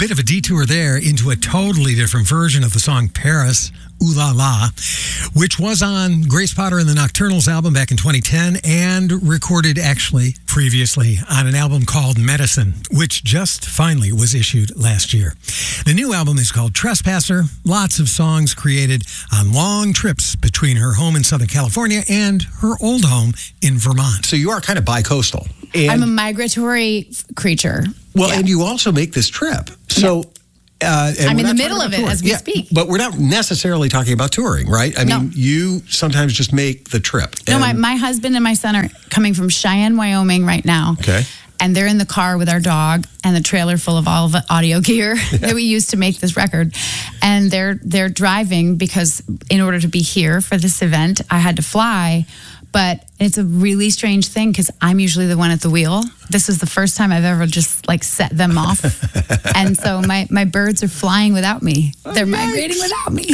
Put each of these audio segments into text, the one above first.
bit of a detour there into a totally different version of the song Paris, Ooh La La, which was on Grace Potter and the Nocturnals album back in 2010 and recorded actually previously on an album called Medicine, which just finally was issued last year. The new album is called Trespasser. Lots of songs created on long trips between her home in Southern California and her old home in Vermont. So you are kind of bi-coastal. And, I'm a migratory creature. Well, and you also make this trip. So... I'm in the middle of it as we speak. But we're not necessarily talking about touring, right? I mean, you sometimes just make the trip. No, my husband and my son are coming from Cheyenne, Wyoming right now. Okay. And they're in the car with our dog and the trailer full of all of the audio gear that we used to make this record. And they're driving because in order to be here for this event, I had to fly. But it's a really strange thing because I'm usually the one at the wheel. This is the first time I've ever just set them off. And so my birds are flying without me. They're migrating without me.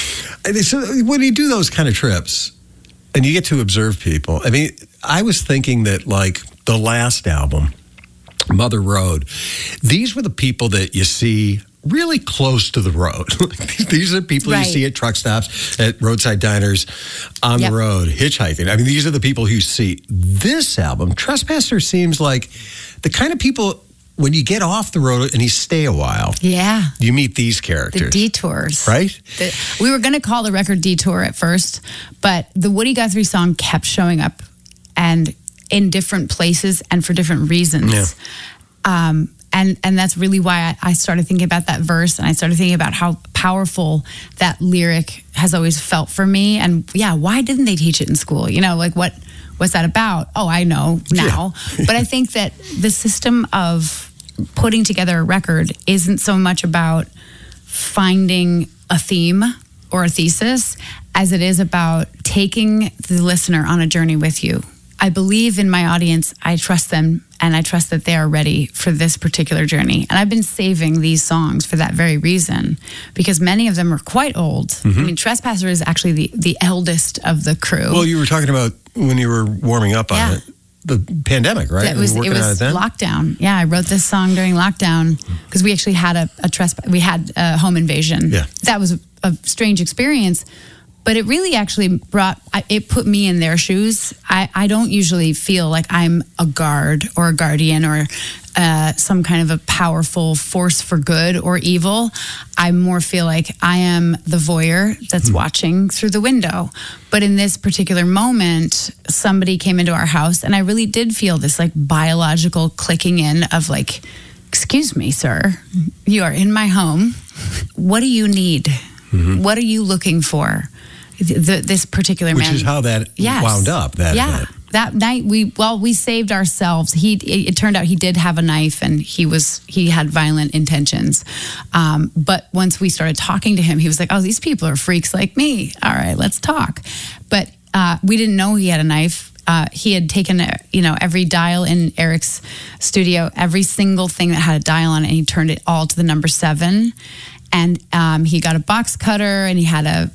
So when you do those kind of trips and you get to observe people, I mean, I was thinking that the last album, Mother Road, these were the people that you see really close to the road. These are people you see at truck stops, at roadside diners, on the road, hitchhiking. I mean, these are the people who you see. This album, Trespasser, seems like the kind of people, when you get off the road and you stay a while, you meet these characters. The detours. Right? We were going to call the record Detour at first, but the Woody Guthrie song kept showing up and in different places and for different reasons. Yeah. And that's really why I started thinking about that verse, and I started thinking about how powerful that lyric has always felt for me. And why didn't they teach it in school? What's that about? Oh, I know now. Yeah. But I think that the system of putting together a record isn't so much about finding a theme or a thesis as it is about taking the listener on a journey with you. I believe in my audience. I trust them, and I trust that they are ready for this particular journey. And I've been saving these songs for that very reason, because many of them are quite old. Mm-hmm. I mean, Trespasser is actually the eldest of the crew. Well, you were talking about when you were warming up on it, the pandemic, right? It was lockdown. Yeah, I wrote this song during lockdown because we actually had we had a home invasion. Yeah. That was a strange experience. But it really actually put me in their shoes. I don't usually feel like I'm a guard or a guardian or some kind of a powerful force for good or evil. I more feel like I am the voyeur that's watching through the window. But in this particular moment, somebody came into our house, and I really did feel this biological clicking in of excuse me, sir, you are in my home. What do you need? Mm-hmm. What are you looking for? This particular man. Which is how that wound up. That night we saved ourselves. It turned out he did have a knife, and he had violent intentions. But once we started talking to him, he was like, "Oh, these people are freaks like me. All right, let's talk." But we didn't know he had a knife. He had taken every dial in Eric's studio, every single thing that had a dial on it, and he turned it all to the number 7. And he got a box cutter, and he had a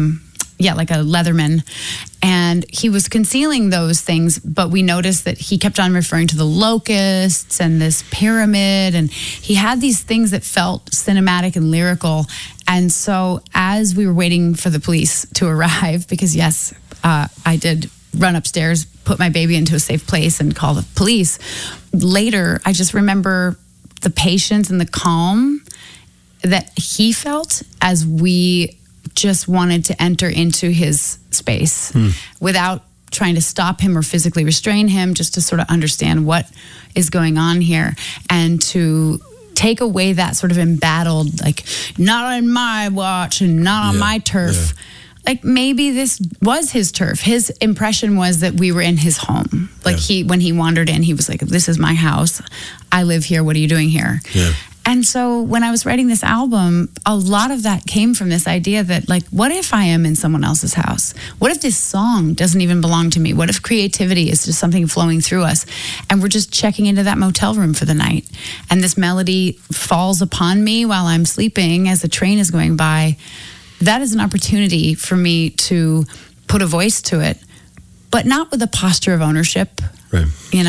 Leatherman, and he was concealing those things, but we noticed that he kept on referring to the locusts and this pyramid, and he had these things that felt cinematic and lyrical. And so as we were waiting for the police to arrive, because I did run upstairs, put my baby into a safe place and call the police. Later, I just remember the patience and the calm that he felt as we just wanted to enter into his space without trying to stop him or physically restrain him, just to sort of understand what is going on here and to take away that sort of embattled, not on my watch and not on my turf. Yeah. Maybe this was his turf. His impression was that we were in his home. When he wandered in, he was like, "This is my house. I live here. What are you doing here?" Yeah. And so when I was writing this album, a lot of that came from this idea that, what if I am in someone else's house? What if this song doesn't even belong to me? What if creativity is just something flowing through us and we're just checking into that motel room for the night, and this melody falls upon me while I'm sleeping as the train is going by? That is an opportunity for me to put a voice to it, but not with a posture of ownership. Right.